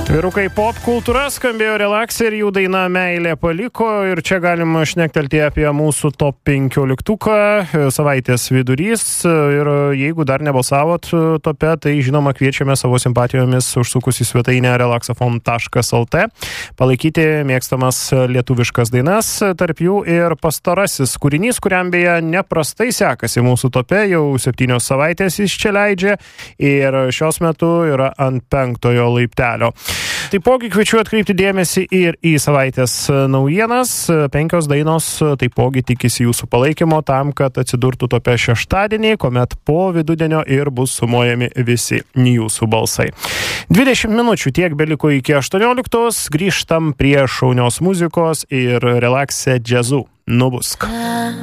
Vyrukai pop kultūra, skambėjo Relaxė ir jų daina Meilė paliko, ir čia galima šnektelti apie mūsų top 15 savaitės vidurys, ir jeigu dar nebalsavot tope, tai žinoma kviečiame savo simpatijomis užsukus į svetainę relaxafon.lt palaikyti mėgstamas lietuviškas dainas, tarp jų ir pastarasis kūrinys, kuriam beje neprastai sekasi mūsų tope, jau 7 savaitės jis čia leidžia ir šios metu yra ant 5 laiptelio. Taipogi kviečiu atkreipti dėmesį ir į savaitės naujienas. 5 dainos taipogi tikisi jūsų palaikymo tam, kad atsidurtų tope šeštadienį, kuomet po vidudienio ir bus sumuojami visi jūsų balsai. 20 minučių tiek beliko iki 18, grįžtam prie šaunios muzikos ir Relaxė džiazu. Nubusk.